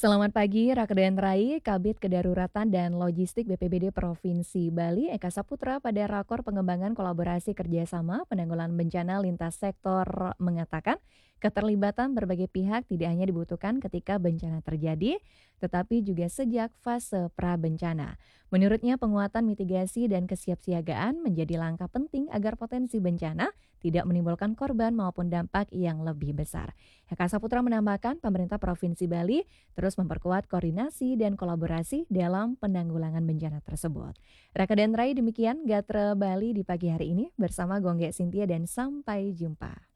Selamat pagi, Rakedan Rai, Kabid Kedaruratan dan Logistik BPBD Provinsi Bali, Eka Saputra pada Rakor Pengembangan Kolaborasi Kerjasama Penanggulangan Bencana Lintas Sektor mengatakan, keterlibatan berbagai pihak tidak hanya dibutuhkan ketika bencana terjadi, tetapi juga sejak fase pra-bencana. Menurutnya, penguatan mitigasi dan kesiapsiagaan menjadi langkah penting agar potensi bencana tidak menimbulkan korban maupun dampak yang lebih besar. Eka Saputra menambahkan, pemerintah Provinsi Bali terus memperkuat koordinasi dan kolaborasi dalam penanggulangan bencana tersebut. Raka dan Rai, demikian Gatre Bali di pagi hari ini bersama Gongge Sintia dan sampai jumpa.